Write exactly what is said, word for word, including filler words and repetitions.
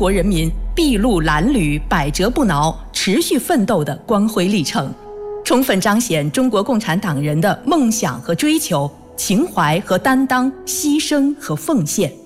国人民筚路蓝缕、百折不挠、持续奋斗的光辉历程，充分彰显中国共产党人的梦想和追求、情怀和担当、牺牲和奉献。